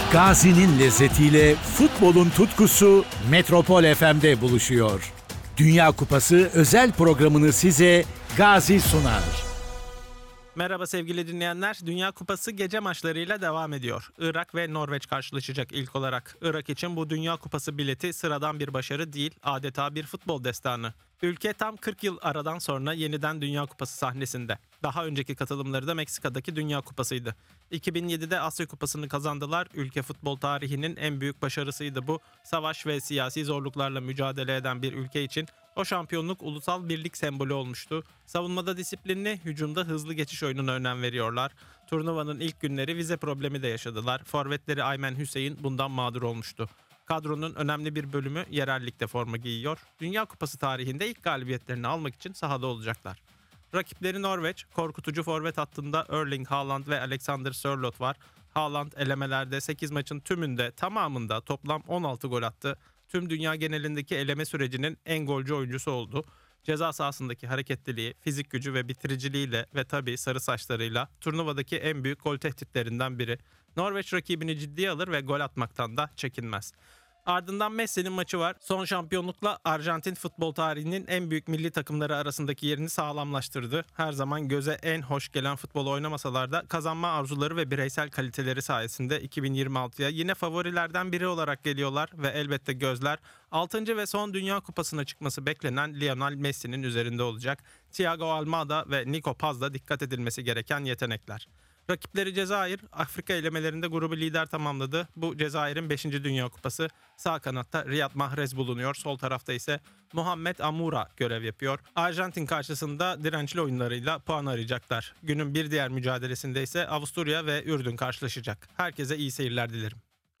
Gazi'nin lezzetiyle futbolun tutkusu Metropol FM'de buluşuyor. Dünya Kupası özel programını size Gazi sunar. Merhaba sevgili dinleyenler. Dünya Kupası gece maçlarıyla devam ediyor. Irak ve Norveç karşılaşacak ilk olarak. Irak için bu Dünya Kupası bileti sıradan bir başarı değil, adeta bir futbol destanı. Ülke tam 40 yıl aradan sonra yeniden Dünya Kupası sahnesinde. Daha önceki katılımları da Meksika'daki Dünya Kupası'ydı. 2007'de Asya Kupası'nı kazandılar. Ülke futbol tarihinin en büyük başarısıydı bu. Savaş ve siyasi zorluklarla mücadele eden bir ülke için o şampiyonluk ulusal birlik sembolü olmuştu. Savunmada disiplinli, hücumda hızlı geçiş oyununa önem veriyorlar. Turnuvanın ilk günleri vize problemi de yaşadılar. Forvetleri Aymen Hüseyin bundan mağdur olmuştu. Kadronun önemli bir bölümü yerel ligde forma giyiyor. Dünya Kupası tarihinde ilk galibiyetlerini almak için sahada olacaklar. Rakipleri Norveç, korkutucu forvet hattında Erling Haaland ve Alexander Sørloth var. Haaland elemelerde 8 maçın tümünde tamamında toplam 16 gol attı. Tüm dünya genelindeki eleme sürecinin en golcü oyuncusu oldu. Ceza sahasındaki hareketliliği, fizik gücü ve bitiriciliğiyle ve tabii sarı saçlarıyla turnuvadaki en büyük gol tehditlerinden biri. Norveç rakibini ciddiye alır ve gol atmaktan da çekinmez. Ardından Messi'nin maçı var. Son şampiyonlukla Arjantin futbol tarihinin en büyük milli takımları arasındaki yerini sağlamlaştırdı. Her zaman göze en hoş gelen futbolu oynamasalar da kazanma arzuları ve bireysel kaliteleri sayesinde 2026'ya yine favorilerden biri olarak geliyorlar ve elbette gözler 6. ve son Dünya Kupası'na çıkması beklenen Lionel Messi'nin üzerinde olacak. Thiago Almada ve Nico Paz da dikkat edilmesi gereken yetenekler. Rakipleri Cezayir, Afrika elemelerinde grubu lider tamamladı. Bu Cezayir'in 5. Dünya Kupası. Sağ kanatta Riyad Mahrez bulunuyor. Sol tarafta ise Muhammed Amoura görev yapıyor. Arjantin karşısında dirençli oyunlarıyla puan arayacaklar. Günün bir diğer mücadelesinde ise Avusturya ve Ürdün karşılaşacak. Herkese iyi seyirler dilerim.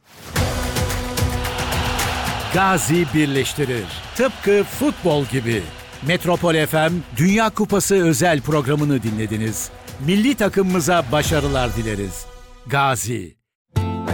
Gazi birleştirir. Tıpkı futbol gibi. Metropol FM Dünya Kupası özel programını dinlediniz. Milli takımımıza başarılar dileriz. Gazi.